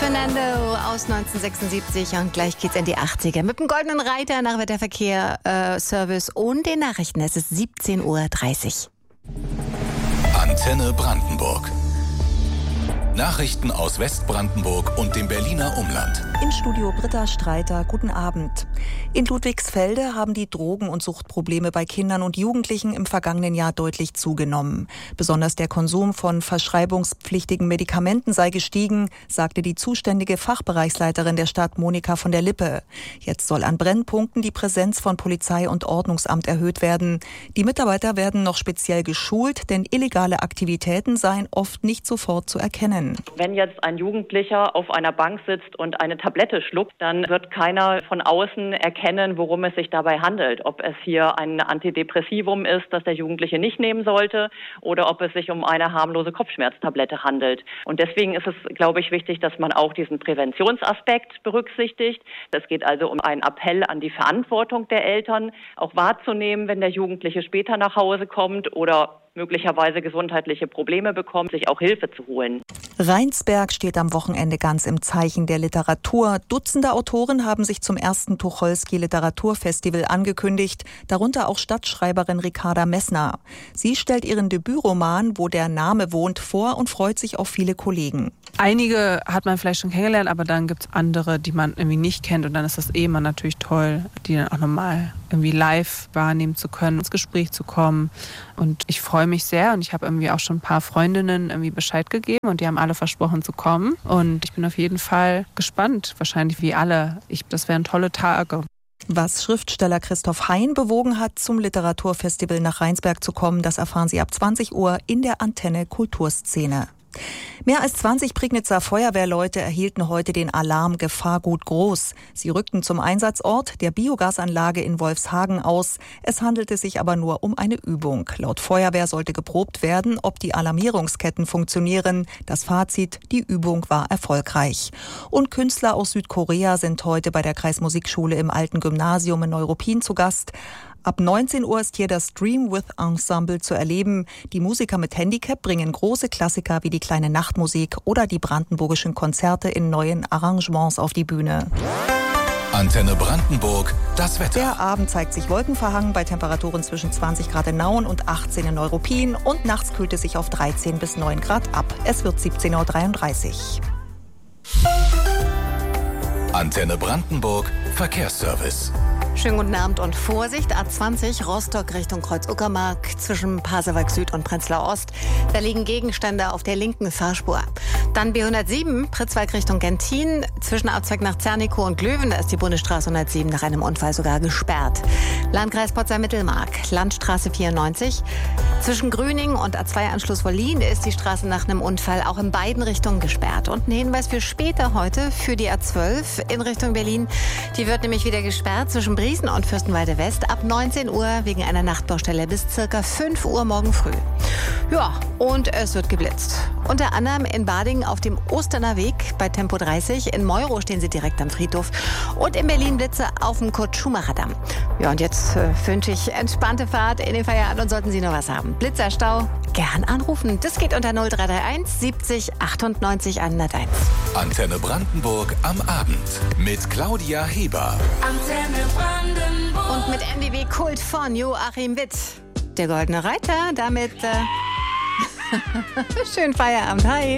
Fernando aus 1976 und gleich geht's in die 80er mit dem Goldenen Reiter nach Wetterverkehr, Service und den Nachrichten. Es ist 17:30 Uhr. Antenne Brandenburg. Nachrichten aus Westbrandenburg und dem Berliner Umland. Im Studio Britta Streiter, guten Abend. In Ludwigsfelde haben die Drogen- und Suchtprobleme bei Kindern und Jugendlichen im vergangenen Jahr deutlich zugenommen. Besonders der Konsum von verschreibungspflichtigen Medikamenten sei gestiegen, sagte die zuständige Fachbereichsleiterin der Stadt Monika von der Lippe. Jetzt soll an Brennpunkten die Präsenz von Polizei und Ordnungsamt erhöht werden. Die Mitarbeiter werden noch speziell geschult, denn illegale Aktivitäten seien oft nicht sofort zu erkennen. Wenn jetzt ein Jugendlicher auf einer Bank sitzt und eine Tablette schluckt, dann wird keiner von außen erkennen, worum es sich dabei handelt. Ob es hier ein Antidepressivum ist, das der Jugendliche nicht nehmen sollte, oder ob es sich um eine harmlose Kopfschmerztablette handelt. Und deswegen ist es, glaube ich, wichtig, dass man auch diesen Präventionsaspekt berücksichtigt. Es geht also um einen Appell an die Verantwortung der Eltern, auch wahrzunehmen, wenn der Jugendliche später nach Hause kommt oder möglicherweise gesundheitliche Probleme bekommt, sich auch Hilfe zu holen. Rheinsberg steht am Wochenende ganz im Zeichen der Literatur. Dutzende Autoren haben sich zum ersten Tucholsky Literaturfestival angekündigt, darunter auch Stadtschreiberin Ricarda Messner. Sie stellt ihren Debütroman Wo der Name wohnt vor und freut sich auf viele Kollegen. Einige hat man vielleicht schon kennengelernt, aber dann gibt es andere, die man irgendwie nicht kennt. Und dann ist das immer natürlich toll, die dann auch nochmal irgendwie live wahrnehmen zu können, ins Gespräch zu kommen. Und ich freue mich sehr und ich habe irgendwie auch schon ein paar Freundinnen irgendwie Bescheid gegeben und die haben alle versprochen zu kommen. Und ich bin auf jeden Fall gespannt, wahrscheinlich wie alle. Das wären tolle Tage. Was Schriftsteller Christoph Hein bewogen hat, zum Literaturfestival nach Rheinsberg zu kommen, das erfahren Sie ab 20 Uhr in der Antenne Kulturszene. Mehr als 20 Prignitzer Feuerwehrleute erhielten heute den Alarm Gefahrgut groß. Sie rückten zum Einsatzort der Biogasanlage in Wolfshagen aus. Es handelte sich aber nur um eine Übung. Laut Feuerwehr sollte geprobt werden, ob die Alarmierungsketten funktionieren. Das Fazit: die Übung war erfolgreich. Und Künstler aus Südkorea sind heute bei der Kreismusikschule im Alten Gymnasium in Neuruppin zu Gast. Ab 19 Uhr ist hier das Dream With Ensemble zu erleben. Die Musiker mit Handicap bringen große Klassiker wie die kleine Nachtmusik oder die brandenburgischen Konzerte in neuen Arrangements auf die Bühne. Antenne Brandenburg, das Wetter. Der Abend zeigt sich wolkenverhangen bei Temperaturen zwischen 20 Grad in Nauen und 18 in Neuruppin und nachts kühlt es sich auf 13 bis 9 Grad ab. Es wird 17:33 Uhr. Antenne Brandenburg, Verkehrsservice. Schönen guten Abend und Vorsicht, A20 Rostock Richtung Kreuz-Uckermark zwischen Pasewalk Süd und Prenzlau Ost. Da liegen Gegenstände auf der linken Fahrspur. Dann B107 Pritzwalk Richtung Gentin zwischen Abzweig nach Zernikow und Glöwen. Da ist die Bundesstraße 107 nach einem Unfall sogar gesperrt. Landkreis Potsdam-Mittelmark, Landstraße 94. Zwischen Grüning und A2-Anschluss Wollin ist die Straße nach einem Unfall auch in beiden Richtungen gesperrt. Und ein Hinweis für später heute für die A12 in Richtung Berlin. Die wird nämlich wieder gesperrt zwischen Briesen und Fürstenwalde West ab 19 Uhr wegen einer Nachtbaustelle bis circa 5 Uhr morgen früh. Ja, und es wird geblitzt. Unter anderem in Badingen auf dem Osterner Weg bei Tempo 30. In Meuro stehen sie direkt am Friedhof. Und in Berlin Blitze auf dem Kurt-Schumacher-Damm. Ja, und jetzt wünsche ich entspannte Fahrt in den Feierabend und sollten Sie noch was haben. Blitzerstau, gern anrufen. Das geht unter 0331 70 98 101. Antenne Brandenburg am Abend mit Claudia Heber. Antenne Brandenburg. Und mit MDW Kult von Joachim Witt. Der Goldene Reiter, damit schönen Feierabend. Hi.